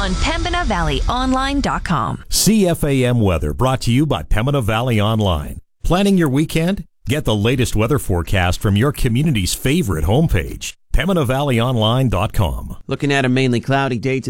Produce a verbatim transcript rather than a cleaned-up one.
on Pembina Valley Online dot com. C F A M weather brought to you by Pembina Valley Online. Planning your weekend? Get the latest weather forecast from your community's favorite homepage, Pembina Valley Online dot com. Looking at a mainly cloudy day today.